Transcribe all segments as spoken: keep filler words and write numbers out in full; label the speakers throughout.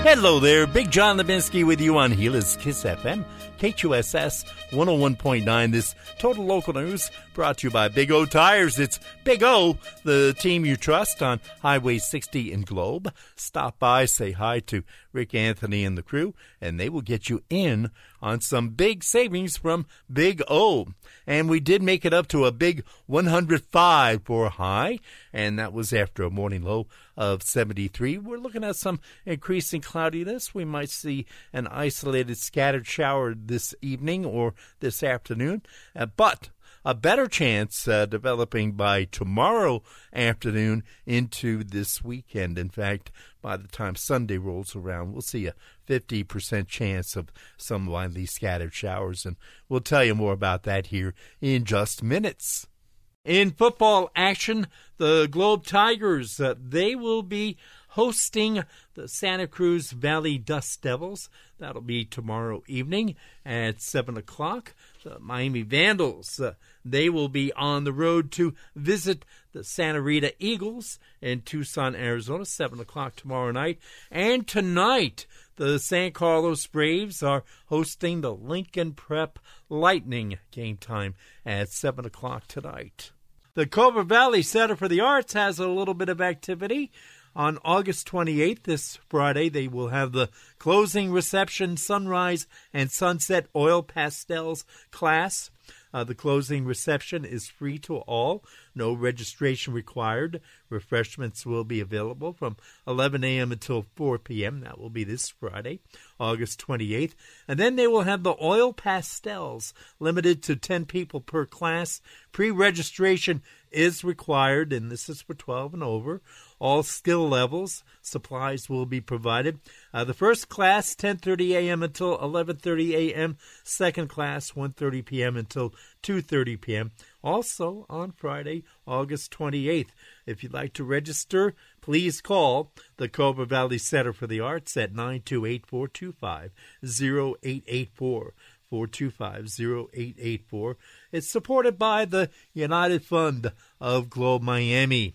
Speaker 1: Hello there, Big John Levinsky with you on Gila Kiss F M, K Q S S one oh one point nine. This Total Local News brought to you by Big O Tires. It's Big O, the team you trust on Highway sixty in Globe. Stop by, say hi to Rick Anthony and the crew, and they will get you in on some big savings from Big O. And we did make it up to a big one hundred five for high, and that was after a morning low of seventy-three. We're looking at some increasing cloudiness. We might see an isolated scattered shower this evening or this afternoon, uh, but a better chance uh, developing by tomorrow afternoon into this weekend. In fact, by the time Sunday rolls around, we'll see a fifty percent chance of some widely scattered showers, and we'll tell you more about that here in just minutes. In football action, the Globe Tigers, uh, they will be hosting the Santa Cruz Valley Dust Devils. That'll be tomorrow evening at seven o'clock. The Miami Vandals, uh, they will be on the road to visit the Santa Rita Eagles in Tucson, Arizona, seven o'clock tomorrow night. And tonight, the San Carlos Braves are hosting the Lincoln Prep Lightning. Game time at seven o'clock tonight. The Cobra Valley Center for the Arts has a little bit of activity. On August twenty-eighth, this Friday, they will have the closing reception sunrise and sunset oil pastels class. Uh, the closing reception is free to all. No registration required. Refreshments will be available from eleven a.m. until four p.m. That will be this Friday, August twenty-eighth. And then they will have the oil pastels, limited to ten people per class. Pre-registration is required, and this is for twelve and over. All skill levels, supplies will be provided. Uh, the first class, ten thirty a.m. until eleven thirty a.m. Second class, one thirty p.m. until two thirty p.m. Also on Friday, August twenty-eighth. If you'd like to register, please call the Cobra Valley Center for the Arts at nine two eight, four two five, zero eight eight four. four two five, zero eight eight four. It's supported by the United Fund of Globe Miami.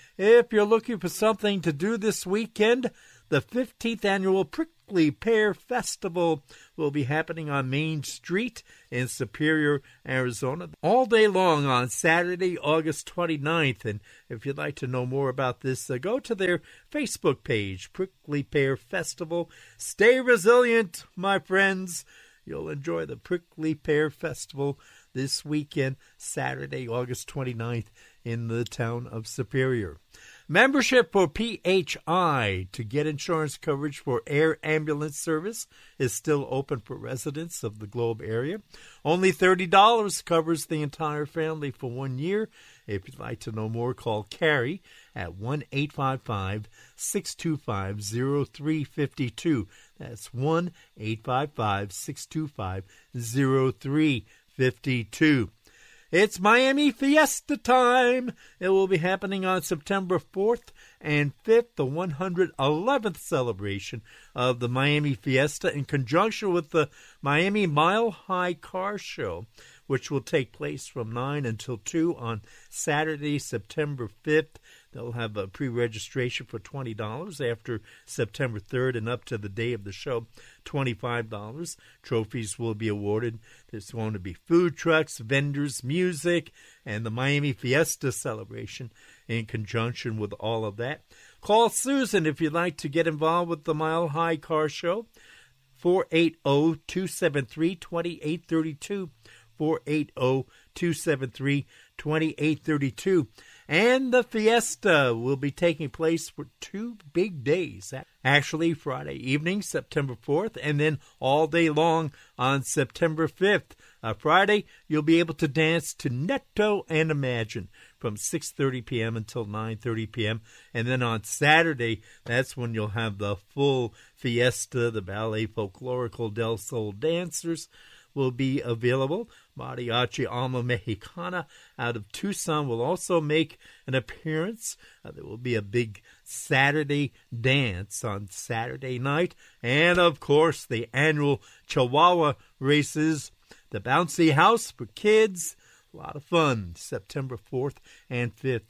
Speaker 1: If you're looking for something to do this weekend, the fifteenth Annual Prickly Pear Festival will be happening on Main Street in Superior, Arizona, all day long on Saturday, August twenty-ninth. And if you'd like to know more about this, uh, go to their Facebook page, Prickly Pear Festival. Stay resilient, my friends. You'll enjoy the Prickly Pear Festival this weekend, Saturday, August twenty-ninth, in the town of Superior. Membership for P H I to get insurance coverage for air ambulance service is still open for residents of the Globe area. Only thirty dollars covers the entire family for one year. If you'd like to know more, call Carrie at one eight five five, six two five, zero three five two. That's one eight five five, six two five, zero three five two. It's Miami Fiesta time. It will be happening on September fourth and fifth, the one hundred eleventh celebration of the Miami Fiesta in conjunction with the Miami Mile High Car Show, which will take place from nine until two on Saturday, September fifth. They'll have a pre-registration for twenty dollars after September third and up to the day of the show, twenty-five dollars. Trophies will be awarded. There's going to be food trucks, vendors, music, and the Miami Fiesta celebration in conjunction with all of that. Call Susan if you'd like to get involved with the Mile High Car Show, four eight zero, two seven three, two eight three two, four eight zero, two seven three, two eight three two. And the Fiesta will be taking place for two big days. Actually, Friday evening, September fourth, and then all day long on September fifth. Uh, Friday, you'll be able to dance to Netto and Imagine from six thirty p.m. until nine thirty p.m. And then on Saturday, that's when you'll have the full Fiesta. The Ballet Folklorico del Sol dancers will be available. Mariachi Alma Mexicana out of Tucson will also make an appearance. Uh, there will be a big Saturday dance on Saturday night. And, of course, the annual Chihuahua races, the Bouncy House for kids. A lot of fun, September fourth and fifth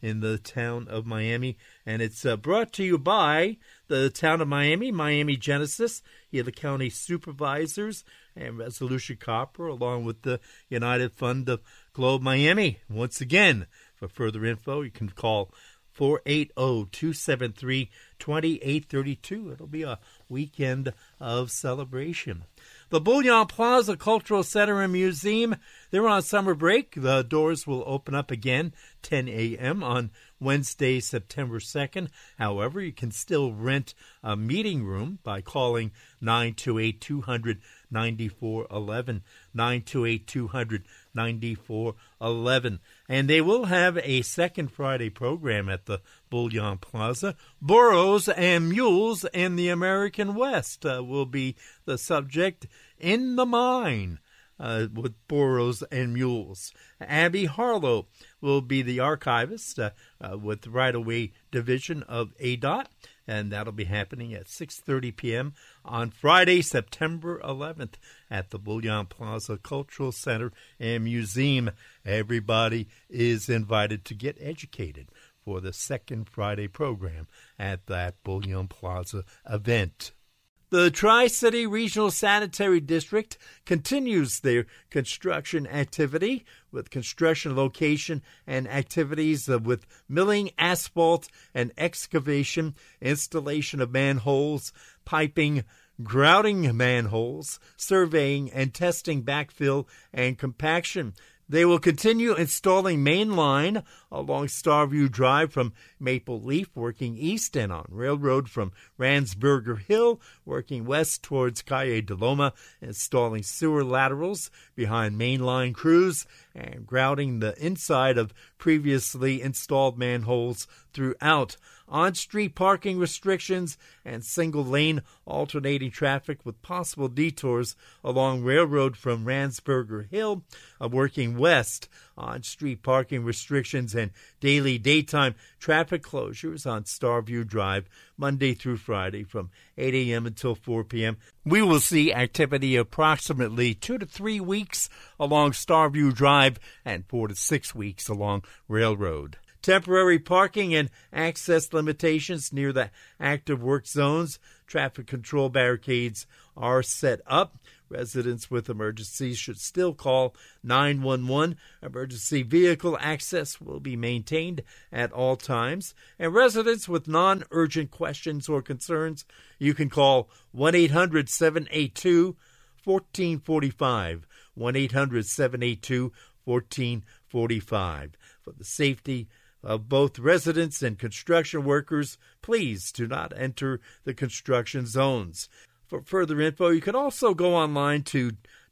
Speaker 1: in the town of Miami. And it's uh, brought to you by the town of Miami, Miami Genesis, here the county supervisors, and Resolution Copper, along with the United Fund of Globe Miami. Once again, for further info, you can call four eight zero, two seven three, two eight three two. It'll be a weekend of celebration. The Bullion Plaza Cultural Center and Museum, they're on summer break. The doors will open up again ten a.m. on Wednesday, September second. However, you can still rent a meeting room by calling nine two eight, two hundred, ninety-four eleven, nine two eight, two hundred, ninety-four eleven. And they will have a second Friday program at the Bullion Plaza. Burros and Mules in the American West uh, will be the subject. In the Mine uh, with Burros and Mules. Abby Harlow will be the archivist uh, uh, with the Right-of-Way Division of A D O T, and that'll be happening at six thirty p.m. on Friday, September eleventh at the Bullion Plaza Cultural Center and Museum. Everybody is invited to get educated for the second Friday program at that Bullion Plaza event. The Tri-City Regional Sanitary District continues their construction activity with construction location and activities with milling, asphalt, and excavation, installation of manholes, piping, grouting manholes, surveying and testing backfill and compaction. They will continue installing main line along Starview Drive from Maple Leaf, working east, and on Railroad from Ransburger Hill, working west towards Calle de Loma, installing sewer laterals behind mainline crews and grouting the inside of previously installed manholes throughout. On-street parking restrictions and single-lane alternating traffic with possible detours along Railroad from Ransburger Hill, uh, working west. On-street parking restrictions and daily daytime traffic closures on Starview Drive Monday through Friday from eight a.m. until four p.m. We will see activity approximately two to three weeks along Starview Drive and four to six weeks along Railroad. Temporary parking and access limitations near the active work zones. Traffic control barricades are set up. Residents with emergencies should still call nine one one. Emergency vehicle access will be maintained at all times. And residents with non-urgent questions or concerns, you can call one eight hundred, seven eight two, one four four five. one eight hundred, seven eight two, one four four five. For the safety of both residents and construction workers, please do not enter the construction zones. For further info, you can also go online to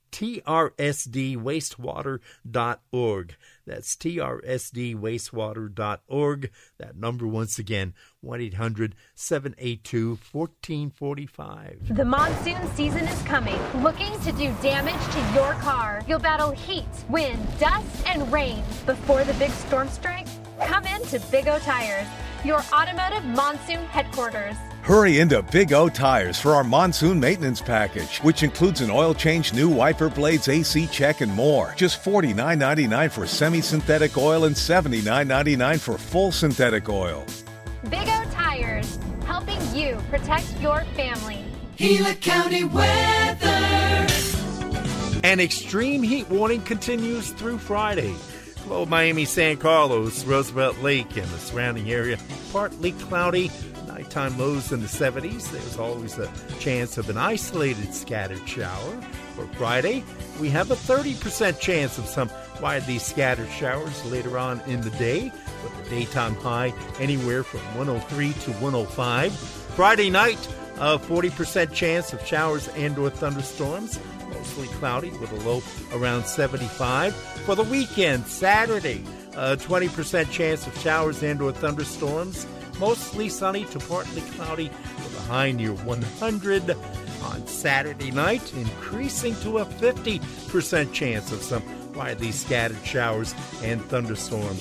Speaker 1: T R S D wastewater dot org. That's T R S D wastewater dot org. That number, once again, one eight hundred, seven eight two, one four four five.
Speaker 2: The monsoon season is coming. Looking to do damage to your car? You'll battle heat, wind, dust, and rain before the big storm strikes? Come into Big O Tires, your automotive monsoon headquarters.
Speaker 3: Hurry into Big O Tires for our monsoon maintenance package, which includes an oil change, new wiper blades, A C check, and more. Just forty-nine ninety-nine for semi-synthetic oil and seventy-nine ninety-nine for full synthetic oil.
Speaker 2: Big O Tires, helping you protect your family.
Speaker 4: Gila County weather.
Speaker 1: An extreme heat warning continues through Friday. Below Miami, San Carlos, Roosevelt Lake, and the surrounding area, partly cloudy. Nighttime lows in the seventies. There's always a chance of an isolated scattered shower. For Friday, we have a thirty percent chance of some widely scattered showers later on in the day, with the daytime high anywhere from one oh three to one oh five. Friday night, a forty percent chance of showers and or thunderstorms, mostly cloudy with a low around seventy-five. For the weekend, Saturday, a twenty percent chance of showers and or thunderstorms, mostly sunny to partly cloudy with a high near one hundred. On Saturday night, increasing to a fifty percent chance of some widely scattered showers and thunderstorms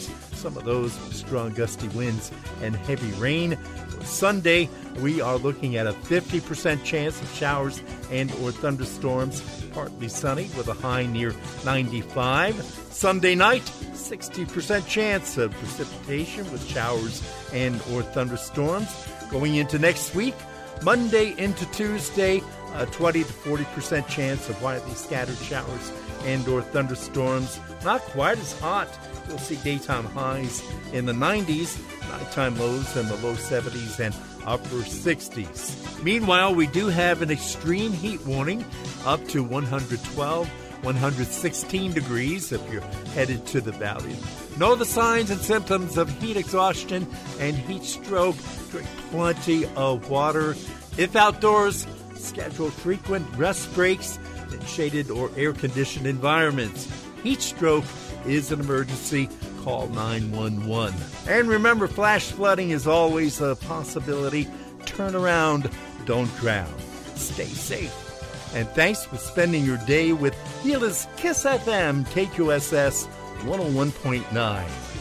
Speaker 1: some of those strong gusty winds and heavy rain. Sunday, we are looking at a fifty percent chance of showers and or thunderstorms, partly sunny with a high near ninety-five. Sunday night, sixty percent chance of precipitation with showers and or thunderstorms. Going into next week, Monday into Tuesday, a twenty to forty percent chance of widely scattered showers and or thunderstorms. Not quite as hot. You'll see daytime highs in the nineties, nighttime lows in the low seventies and upper sixties. Meanwhile, we do have an extreme heat warning up to one hundred twelve, one hundred sixteen degrees if you're headed to the valley. Know the signs and symptoms of heat exhaustion and heat stroke. Drink plenty of water. If outdoors, schedule frequent rest breaks in shaded or air-conditioned environments. Heat stroke is an emergency. Call nine one one. And remember, flash flooding is always a possibility. Turn around, don't drown. Stay safe. And thanks for spending your day with Gila's Kiss F M, K Q S S one oh one point nine.